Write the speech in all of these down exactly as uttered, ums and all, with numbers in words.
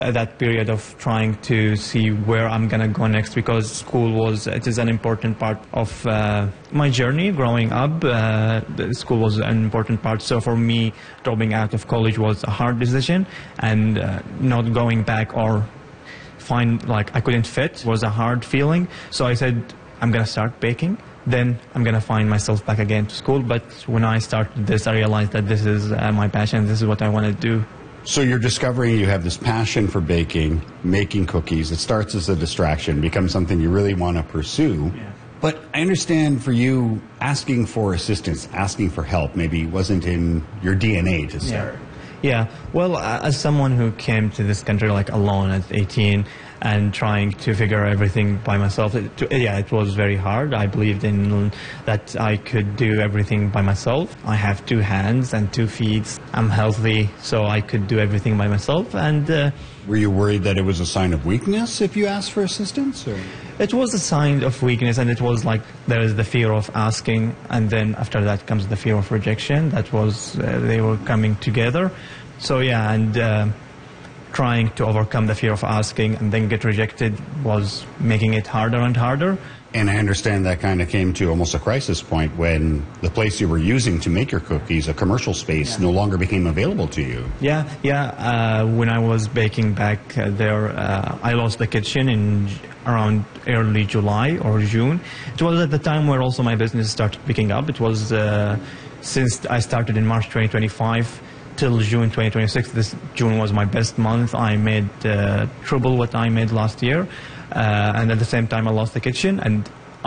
At that period of trying to see where I'm gonna go next, because school was, it is an important part of uh, my journey growing up. Uh, school was an important part, so for me, dropping out of college was a hard decision, and uh, not going back or find, like, I couldn't fit was a hard feeling. So I said, I'm gonna start baking, then I'm gonna find myself back again to school. But when I started this, I realized that this is uh, my passion, this is what I want to do. So you're discovering you have this passion for baking, making cookies. It starts as a distraction, becomes something you really want to pursue. Yeah. But I understand for you, asking for assistance, asking for help, maybe wasn't in your D N A to start. Yeah. Yeah. Well, as someone who came to this country like alone at eighteen and trying to figure everything by myself, it, yeah, it was very hard. I believed in that I could do everything by myself. I have two hands and two feet. I'm healthy, so I could do everything by myself. And uh, were you worried that it was a sign of weakness if you asked for assistance? Or? It was a sign of weakness, and it was like there is the fear of asking, and then after that comes the fear of rejection. That was, uh, they were coming together. So yeah, and uh, trying to overcome the fear of asking and then get rejected was making it harder and harder. And I understand that kind of came to almost a crisis point when the place you were using to make your cookies, a commercial space, yeah. no longer became available to you. Yeah, yeah. Uh, when I was baking back uh, there, uh, I lost the kitchen in around early July or June. It was at the time where also my business started picking up. It was uh, since I started in March twenty twenty-five till June twenty twenty-six. This June was my best month. I made uh, triple what I made last year. Uh, and at the same time, I lost the kitchen, and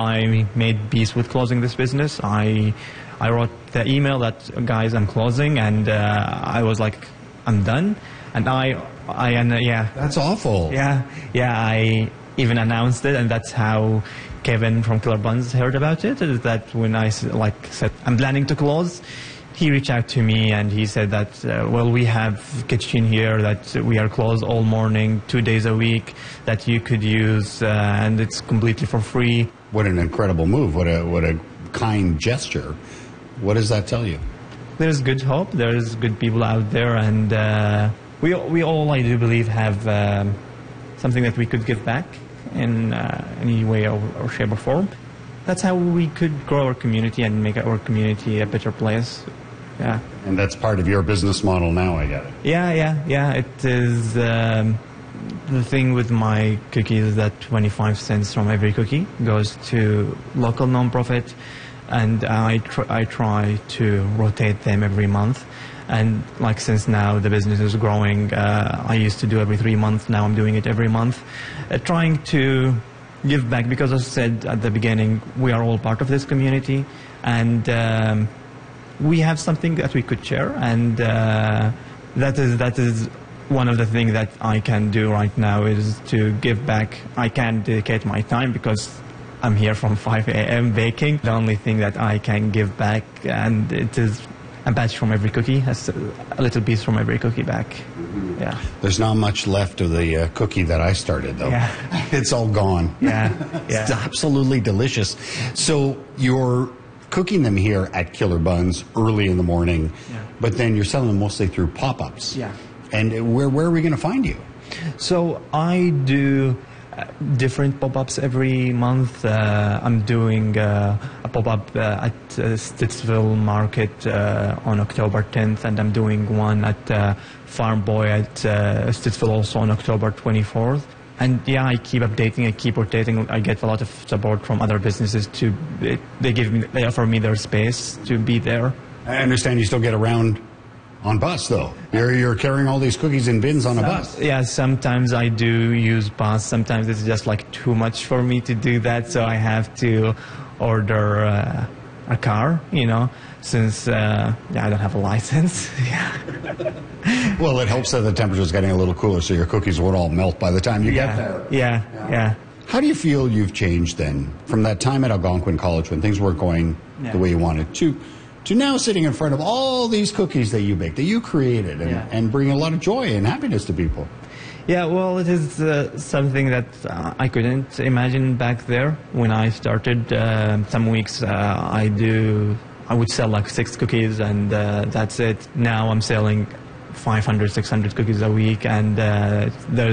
I made peace with closing this business. I I wrote the email that, guys, I'm closing, and uh, I was like, I'm done. And I, I and uh, yeah. That's awful. Yeah, yeah. I even announced it, and that's how Kevin from Killer Buns heard about it. Is that when I like said I'm planning to close, he reached out to me and he said that, uh, well, we have kitchen here that we are closed all morning, two days a week, that you could use, uh, and it's completely for free. What an incredible move. What a, what a kind gesture. What does that tell you? There's good hope. There's good people out there, and uh, we, we all, I do believe, have um, something that we could give back in uh, any way or, or shape or form. That's how we could grow our community and make our community a better place. Yeah. And that's part of your business model now, I get it. Yeah, yeah, yeah. It is um, the thing with my cookies is that twenty-five cents from every cookie goes to local nonprofit, and I tr I try to rotate them every month. And like since now the business is growing, uh, I used to do every three months. Now I'm doing it every month, uh, trying to give back, because as I said at the beginning, we are all part of this community, and um, we have something that we could share, and uh, that is that is one of the things that I can do right now is to give back. I can't dedicate my time because I'm here from five A M baking. The only thing that I can give back, and it is a batch from every cookie, a little piece from every cookie back. Yeah. There's not much left of the uh, cookie that I started, though. Yeah. It's all gone. Yeah. Yeah. It's absolutely delicious. So you're cooking them here at Killer Buns early in the morning, yeah. but then you're selling them mostly through pop-ups. Yeah. And where, where are we going to find you? So I do uh, different pop-ups every month. Uh, I'm doing uh, a pop-up uh, at uh, Stittsville Market uh, on October tenth, and I'm doing one at uh, Farm Boy at uh, Stittsville also on October twenty-fourth. And yeah, I keep updating, I keep rotating. I get a lot of support from other businesses to, they, they give me, they offer me their space to be there. I understand you still get around on bus, though. You're, you're carrying all these cookies in bins on a Some, bus. Yeah, sometimes I do use bus. Sometimes it's just like too much for me to do that, so I have to order uh, a car, you know, since uh, yeah, I don't have a license. Yeah. Well, it helps that the temperature's getting a little cooler, so your cookies won't all melt by the time you yeah. get there. Yeah, yeah, yeah. How do you feel you've changed then, from that time at Algonquin College when things weren't going yeah. the way you wanted to, to now sitting in front of all these cookies that you baked, that you created, and, yeah. and bring a lot of joy and happiness to people? Yeah, well, it is uh, something that uh, I couldn't imagine back there when I started. Uh, some weeks uh, I do, I would sell like six cookies, and uh, that's it. Now I'm selling five hundred, six hundred cookies a week, and uh, there's